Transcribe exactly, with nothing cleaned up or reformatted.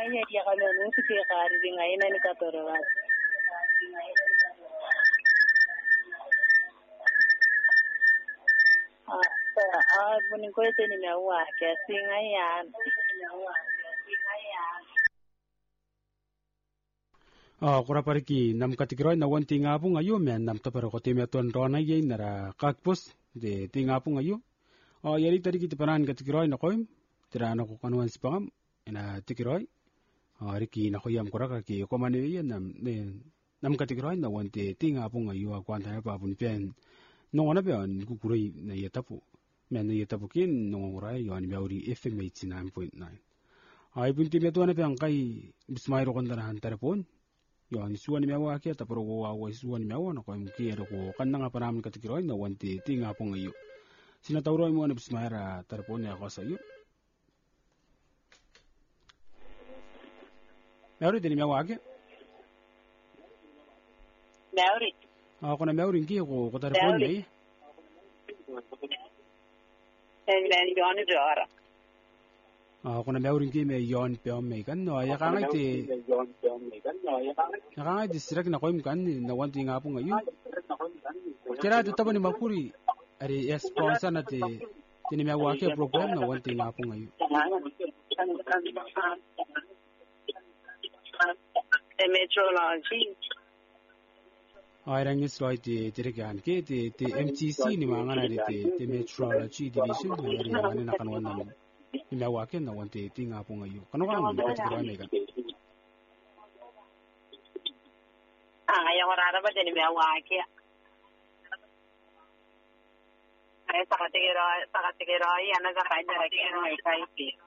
ya dia kalau nusu ke kari dengan ina ni katorowat. Ah, ah, bunin ko ito ni mewa kaya singayan. Ah, kura pariki nam katikiroi na wan tinga pung ayo men nam tapar ko timya tuan rona ye nara kakpus de tinga pung ayo. Ah, yari tadi kita panan katikiroi na koim tira na ko kanuan sipangam ina tikiroi. Ah, riki na koyam kura kaki ko mani ye nam ne nam katikiroi na wan te tinga pung ayo akwan ta pa pun pen no ona be an ku kuroi na ye tapu men na ye tapu kin no ngora yo an bauri F M eighty-nine point nine. Ai pun timya tuan pe angkai bismairo kondana hantarapon. Yo ni suani mewa ke ta pro wa wa suani mewa no ko mki ero ko kanna nga param ka tikiro na wanti tinga pong ayo sina tawro mo na bismara tarpone ako sa iyo meuri tini mewa ke Meuri ako na meuri ki ko ko tarpone ai eh ni yon jora ako na meuri ki me yon pe me kan no ya ka ngai ti ya ka ngai distrik na ko im kan na wanti nga pong ayo kira tu tabo ni makuri ari sponsor na ti tini mewa ke program na wanti nga pong ayo meteorology ai rang is loi ti ti kan ke ti ti M T C ni mangana ri ti ti meteorology division na ri ngani na kan wannan ni mewa ke na wanti ti nga pong ayo kanu kan ka ti ra me kan ah ya ora ba tini mewa ke ay sakatigero sakatigero yan na sa kanya rin ay kai